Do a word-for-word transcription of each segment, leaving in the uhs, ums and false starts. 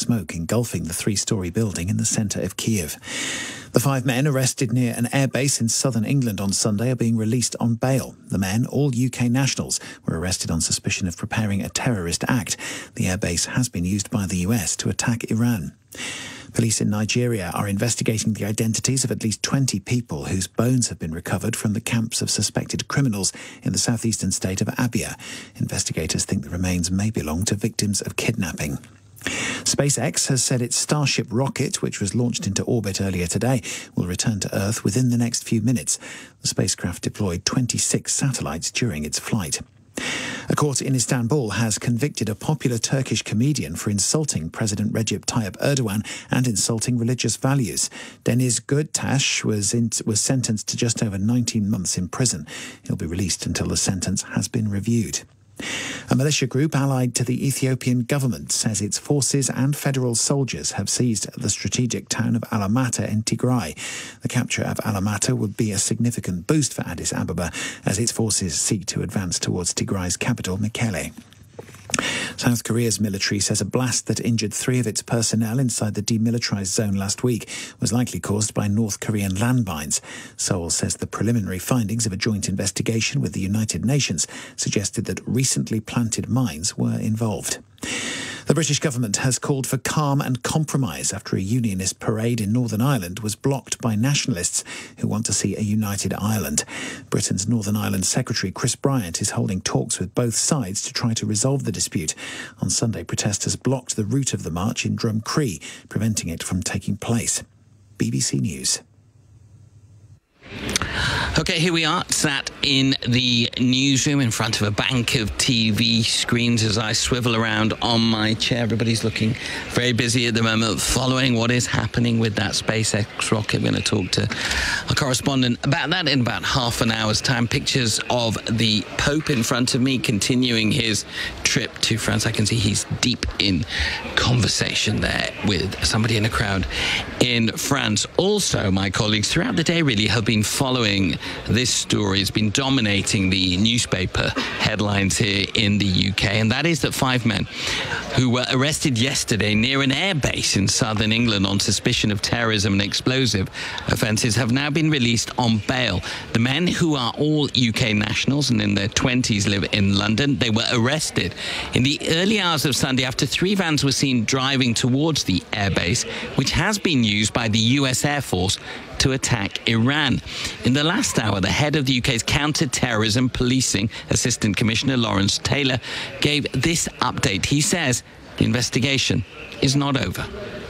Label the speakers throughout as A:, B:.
A: smoke engulfing the three-storey building in the centre of Kiev. The five men arrested near an airbase in southern England on Sunday are being released on bail. The men, all U K nationals, were arrested on suspicion of preparing a terrorist act. The airbase has been used by the U S to attack Iran. Police in Nigeria are investigating the identities of at least twenty people whose bones have been recovered from the camps of suspected criminals in the southeastern state of Abia. Investigators think the remains may belong to victims of kidnapping. SpaceX has said its Starship rocket, which was launched into orbit earlier today, will return to Earth within the next few minutes. The spacecraft deployed twenty-six satellites during its flight. A court in Istanbul has convicted a popular Turkish comedian for insulting President Recep Tayyip Erdogan and insulting religious values. Deniz Göktaş was, in, was sentenced to just over nineteen months in prison. He'll be released until the sentence has been reviewed. A militia group allied to the Ethiopian government says its forces and federal soldiers have seized the strategic town of Alamata in Tigray. The capture of Alamata would be a significant boost for Addis Ababa as its forces seek to advance towards Tigray's capital, Mekelle. South Korea's military says a blast that injured three of its personnel inside the demilitarized zone last week was likely caused by North Korean landmines. Seoul says the preliminary findings of a joint investigation with the United Nations suggested that recently planted mines were involved. The British government has called for calm and compromise after a unionist parade in Northern Ireland was blocked by nationalists who want to see a united Ireland. Britain's Northern Ireland Secretary Chris Bryant is holding talks with both sides to try to resolve the dispute. On Sunday, protesters blocked the route of the march in Drumcree, preventing it from taking place. B B C News.
B: OK, here we are, sat in the newsroom in front of a bank of T V screens as I swivel around on my chair. Everybody's looking very busy at the moment, following what is happening with that SpaceX rocket. We're going to talk to a correspondent about that in about half an hour's time. Pictures of the Pope in front of me, continuing his trip to France. I can see he's deep in conversation there with somebody in a crowd in France. Also, my colleagues throughout the day really have been following this story. It's been dominating the newspaper headlines here in the U K, and that is that five men who were arrested yesterday near an airbase in southern England on suspicion of terrorism and explosive offences have now been released on bail. The men, who are all U K nationals and in their twenties, live in London. They were arrested in the early hours of Sunday after three vans were seen driving towards the airbase, which has been used by the U S Air Force to attack Iran. In the last hour, the head of the U K's Counter-Terrorism Policing Assistant Commissioner Lawrence Taylor gave this update. He says the investigation is not over.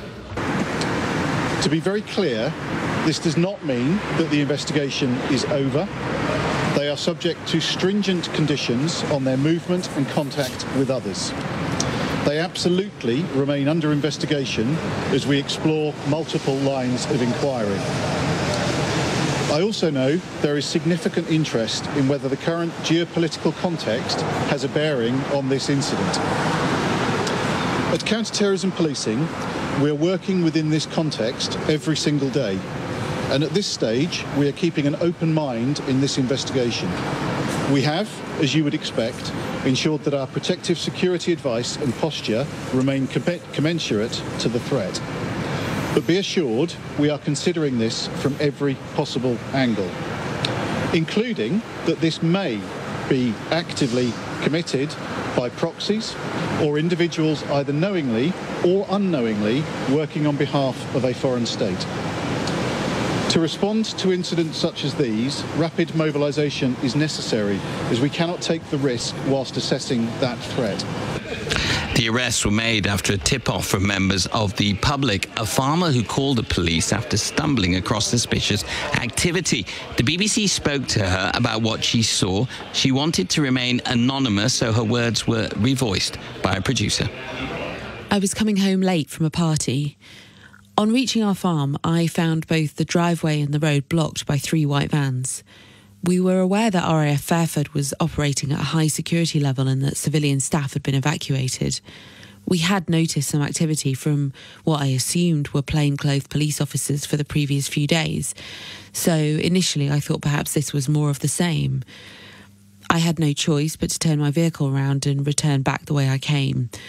C: To be very clear, this does not mean that the investigation is over. They are subject to stringent conditions on their movement and contact with others. They absolutely remain under investigation as we explore multiple lines of inquiry. I also know there is significant interest in whether the current geopolitical context has a bearing on this incident. At Counter-Terrorism Policing, we are working within this context every single day. And at this stage, we are keeping an open mind in this investigation. We have, as you would expect, ensured that our protective security advice and posture remain com- commensurate to the threat. But be assured, we are considering this from every possible angle, including that this may be actively committed by proxies or individuals either knowingly or unknowingly working on behalf of a foreign state. To respond to incidents such as these, rapid mobilisation is necessary, as we cannot take the risk whilst assessing that threat.
B: The arrests were made after a tip-off from members of the public, a farmer who called the police after stumbling across suspicious activity. The B B C spoke to her about what she saw. She wanted to remain anonymous, so her words were revoiced by a producer.
D: I was coming home late from a party. On reaching our farm, I found both the driveway and the road blocked by three white vans. We were aware that R A F Fairford was operating at a high security level and that civilian staff had been evacuated. We had noticed some activity from what I assumed were plainclothes police officers for the previous few days, so initially I thought perhaps this was more of the same. I had no choice but to turn my vehicle around and return back the way I came.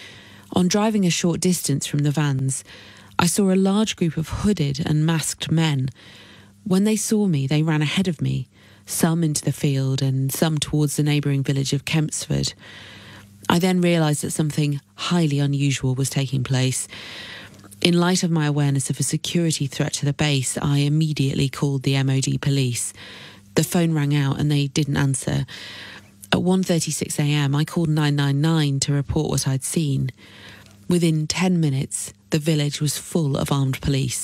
D: On driving a short distance from the vans, I saw a large group of hooded and masked men. When they saw me, they ran ahead of me, some into the field and some towards the neighbouring village of Kempsford. I then realised that something highly unusual was taking place. In light of my awareness of a security threat to the base, I immediately called the M O D police. The phone rang out and they didn't answer. At one thirty-six a m, I called nine nine nine to report what I'd seen. Within ten minutes, the village was full of armed police.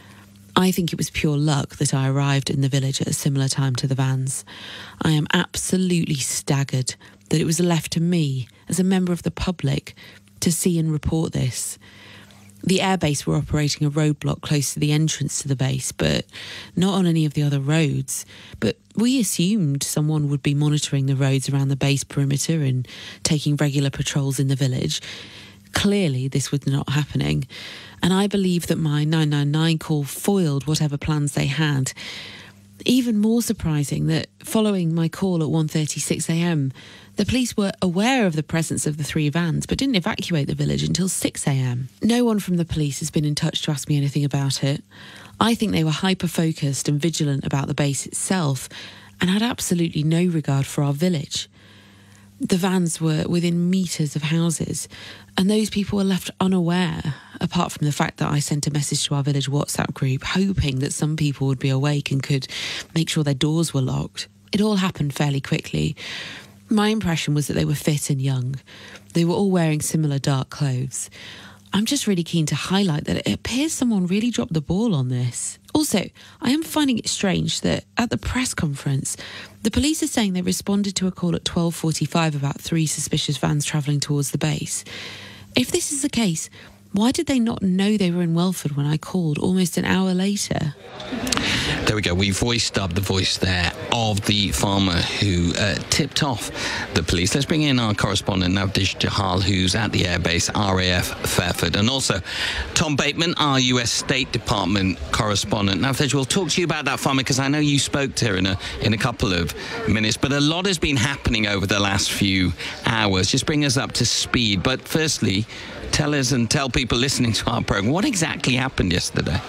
D: I think it was pure luck that I arrived in the village at a similar time to the vans. I am absolutely staggered that it was left to me, as a member of the public, to see and report this. The airbase were operating a roadblock close to the entrance to the base, but not on any of the other roads. But we assumed someone would be monitoring the roads around the base perimeter and taking regular patrols in the village. Clearly, this was not happening, and I believe that my nine nine nine call foiled whatever plans they had. Even more surprising that following my call at one thirty-six a m, the police were aware of the presence of the three vans but didn't evacuate the village until six a m. No one from the police has been in touch to ask me anything about it. I think they were hyper-focused and vigilant about the base itself and had absolutely no regard for our village. The vans were within metres of houses, and those people were left unaware, apart from the fact that I sent a message to our village WhatsApp group, hoping that some people would be awake and could make sure their doors were locked. It all happened fairly quickly. My impression was that they were fit and young. They were all wearing similar dark clothes. I'm just really keen to highlight that it appears someone really dropped the ball on this. Also, I am finding it strange that at the press conference, the police are saying they responded to a call at twelve forty-five about three suspicious vans travelling towards the base. If this is the case, why did they not know they were in Welford when I called almost an hour later?
B: There we go. We voiced up the voice there of the farmer who uh, tipped off the police. Let's bring in our correspondent, Navdesh Jahal, who's at the airbase, R A F Fairford, and also Tom Bateman, our U S State Department correspondent. Navdesh, we'll talk to you about that farmer because I know you spoke to her in a, in a couple of minutes, but a lot has been happening over the last few hours. Just bring us up to speed. But firstly, tell us and tell people listening to our program, what exactly happened yesterday?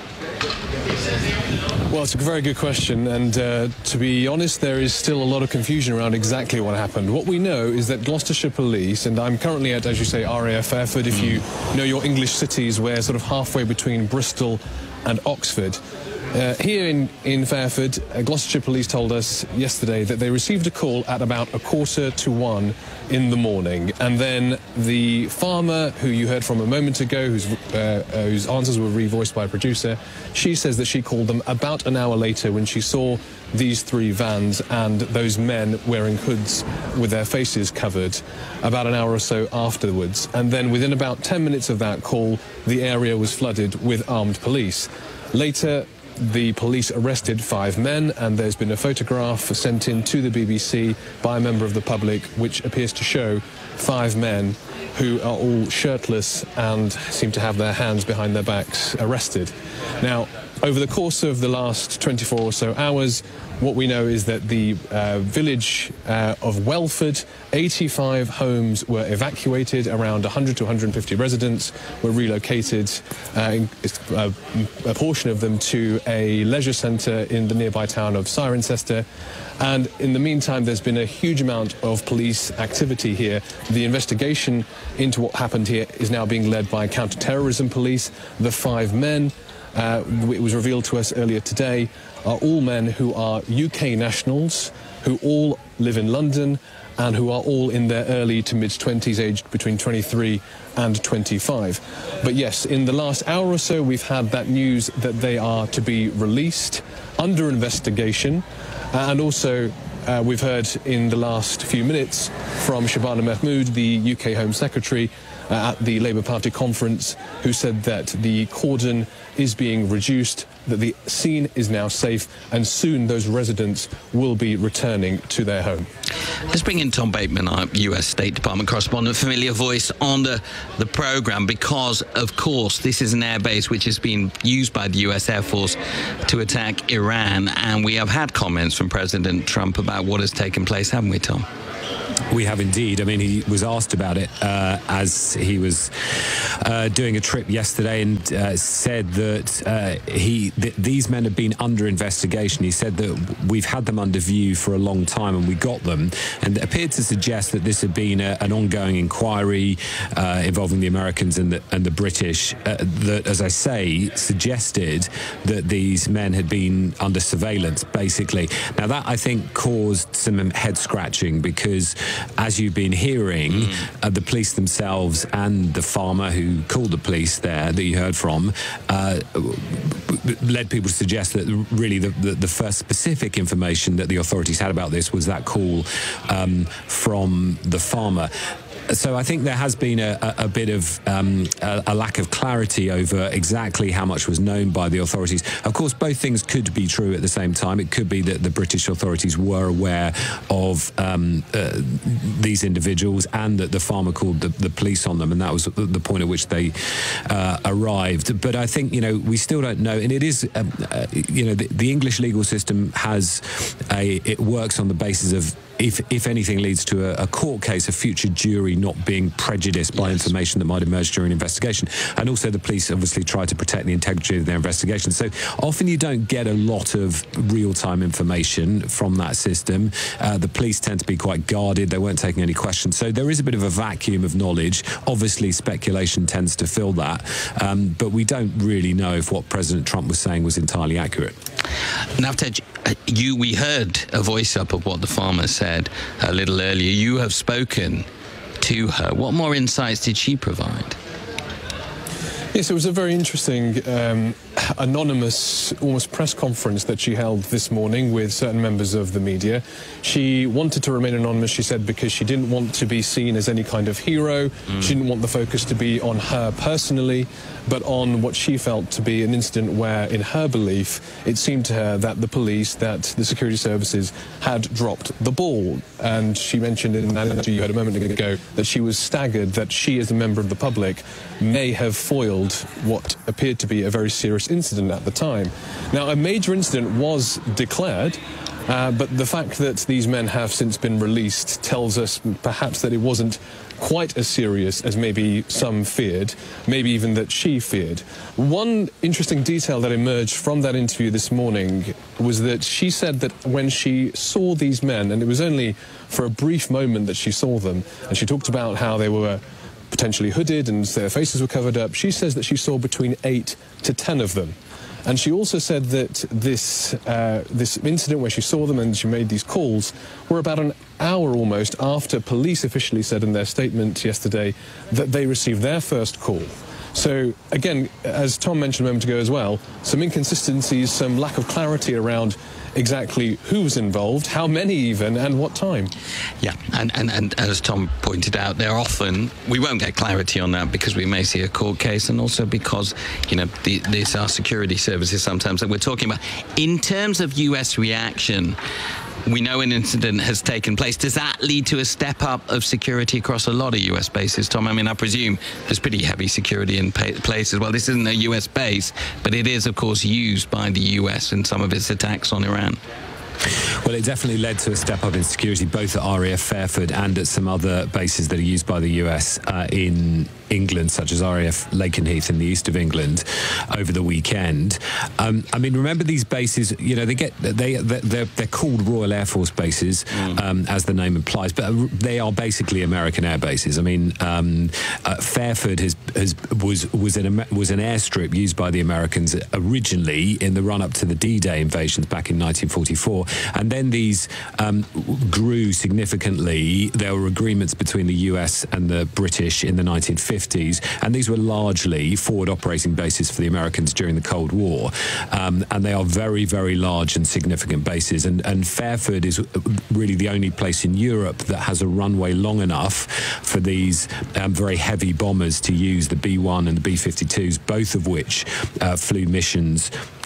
E: Well, it's a very good question, and uh, to be honest, there is still a lot of confusion around exactly what happened. What we know is that Gloucestershire Police, and I'm currently at, as you say, R A F Fairford, if you know your English cities, we're sort of halfway between Bristol and Oxford. Uh, here in, in Fairford, uh, Gloucestershire Police told us yesterday that they received a call at about a quarter to one in the morning, and then the farmer who you heard from a moment ago, whose, uh, uh, whose answers were revoiced by a producer, she says that she called them about an hour later when she saw these three vans and those men wearing hoods with their faces covered about an hour or so afterwards. And then within about ten minutes of that call, the area was flooded with armed police. Later, the police arrested five men, and there's been a photograph sent in to the B B C by a member of the public which appears to show five men who are all shirtless and seem to have their hands behind their backs arrested. Now, over the course of the last twenty-four or so hours, what we know is that the uh, village uh, of Welford, eighty-five homes were evacuated, around one hundred to one hundred fifty residents were relocated, uh, in, uh, a portion of them to a leisure centre in the nearby town of Cirencester. And in the meantime, there's been a huge amount of police activity here. The investigation into what happened here is now being led by counter-terrorism police. The five men, uh, it was revealed to us earlier today, are all men who are U K nationals, who all live in London, and who are all in their early to mid-twenties, aged between twenty-three and twenty-five. But yes, in the last hour or so, we've had that news that they are to be released under investigation. Uh, and also, uh, we've heard in the last few minutes from Shabana Mahmood, the U K Home Secretary, uh, at the Labour Party conference, who said that the cordon is being reduced, that the scene is now safe, and soon those residents will be returning to their home.
B: Let's bring in Tom Bateman, our U S State Department correspondent, familiar voice on the, the programme, because, of course, this is an airbase which has been used by the U S Air Force to attack Iran, and we have had comments from President Trump about what has taken place, haven't we, Tom?
F: We have indeed. I mean, he was asked about it uh, as he was uh, doing a trip yesterday, and uh, said that uh, he th these men have been under investigation. He said that we've had them under view for a long time, and we got them, and it appeared to suggest that this had been a, an ongoing inquiry uh, involving the Americans and the, and the British. Uh, that, as I say, suggested that these men had been under surveillance, basically. Now, that I think caused some head scratching, because as you've been hearing, mm. uh, the police themselves and the farmer who called the police there that you heard from uh, led people to suggest that really the, the, the first specific information that the authorities had about this was that call um, from the farmer. So I think there has been a, a, a bit of um, a, a lack of clarity over exactly how much was known by the authorities. Of course, both things could be true at the same time. It could be that the British authorities were aware of um, uh, these individuals, and that the farmer called the, the police on them, and that was the point at which they uh, arrived. But I think, you know, we still don't know, and it is, um, uh, you know, the, the English legal system has a, it works on the basis of, if, if anything leads to a, a court case, a future jury not being prejudiced by yes. information that might emerge during an investigation. And also the police obviously try to protect the integrity of their investigation. So often you don't get a lot of real-time information from that system. Uh, the police tend to be quite guarded. They weren't taking any questions. So there is a bit of a vacuum of knowledge. Obviously, speculation tends to fill that. Um, but we don't really know if what President Trump was saying was entirely accurate.
B: Navtej, you, we heard a voice-up of what the farmer said a little earlier. You have spoken to her. What more insights did she provide?
E: Yes, it was a very interesting, um, anonymous, almost press conference that she held this morning with certain members of the media. She wanted to remain anonymous, she said, because she didn't want to be seen as any kind of hero. Mm. She didn't want the focus to be on her personally, but on what she felt to be an incident where, in her belief, it seemed to her that the police, that the security services had dropped the ball. And she mentioned in an interview you heard a moment ago that she was staggered that she, as a member of the public, may have foiled what appeared to be a very serious incident at the time. Now, a major incident was declared, uh, but the fact that these men have since been released tells us perhaps that it wasn't quite as serious as maybe some feared, maybe even that she feared. One interesting detail that emerged from that interview this morning was that she said that when she saw these men, and it was only for a brief moment that she saw them, and she talked about how they were potentially hooded and their faces were covered up, she says that she saw between eight to ten of them. And she also said that this, uh, this incident where she saw them and she made these calls were about an hour almost after police officially said in their statement yesterday that they received their first call. So, again, as Tom mentioned a moment ago as well, some inconsistencies, some lack of clarity around exactly who was involved, how many even, and what time.
B: Yeah, and, and, and as Tom pointed out, they're often, we won't get clarity on that because we may see a court case, and also because, you know, the, these are security services sometimes that we're talking about. In terms of U S reaction, we know an incident has taken place. Does that lead to a step up of security across a lot of U S bases, Tom? I mean, I presume there's pretty heavy security in place as well. This isn't a U S base, but it is, of course, used by the U S in some of its attacks on Iran.
F: Well, it definitely led to a step up in security, both at R A F Fairford and at some other bases that are used by the U S uh, in England, such as R A F Lakenheath in the east of England over the weekend. Um, I mean, remember these bases, you know, they get, they, they're, they're called Royal Air Force bases, mm. um, as the name implies, but they are basically American air bases. I mean, um, uh, Fairford has, has, was, was, an, was an airstrip used by the Americans originally in the run-up to the D-Day invasions back in nineteen forty-four. And then these um, grew significantly. There were agreements between the U S and the British in the nineteen fifties, and these were largely forward operating bases for the Americans during the Cold War. Um, and they are very, very large and significant bases. And, and Fairford is really the only place in Europe that has a runway long enough for these um, very heavy bombers to use, the B one and the B fifty-twos, both of which uh, flew missions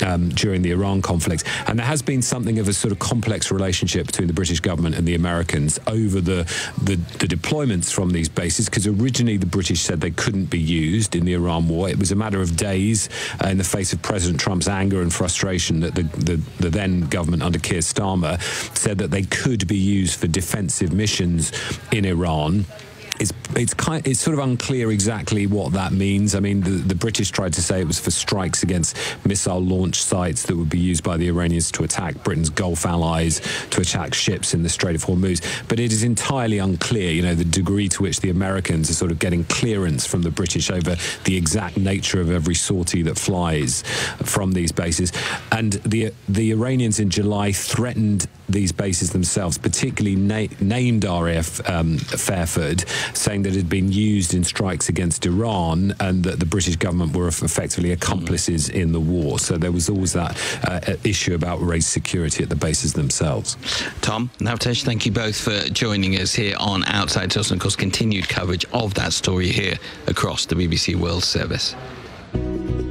F: um, during the Iran conflict. And there has been something of a sort of complex relationship between the British government and the Americans over the, the, the deployments from these bases, because originally the British said they couldn't be used in the Iran war. It was a matter of days uh, in the face of President Trump's anger and frustration that the, the, the then government under Keir Starmer said that they could be used for defensive missions in Iran. It's it's kind it's sort of unclear exactly what that means. I mean, the, the British tried to say it was for strikes against missile launch sites that would be used by the Iranians to attack Britain's Gulf allies, to attack ships in the Strait of Hormuz. But it is entirely unclear, you know, the degree to which the Americans are sort of getting clearance from the British over the exact nature of every sortie that flies from these bases. And the the Iranians in July threatened these bases themselves, particularly na named R A F um, Fairford, saying that it had been used in strikes against Iran and that the British government were effectively accomplices in the war. So there was always that uh, issue about raised security at the bases themselves.
B: Tom, Navtesh, thank you both for joining us here on Outside Source, and of course continued coverage of that story here across the B B C World Service.